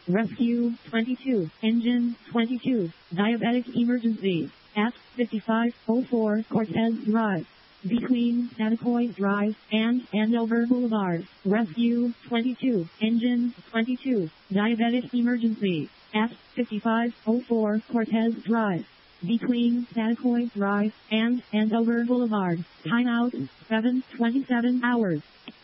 Rescue 22, Engine 22, Diabetic Emergency, at 5504 Cortez Drive, between Sanacoy Drive and Andover Boulevard. Rescue 22, Engine 22, Diabetic Emergency, at 5504 Cortez Drive, between Sanacoy Drive and Andover Boulevard. Timeout 7:27 hours.